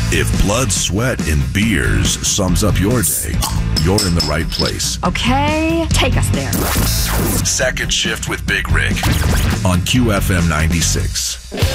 If blood, sweat, and beers sums up your day, you're in the right place. Okay, take us there. Second Shift with Big Rick on QFM 96.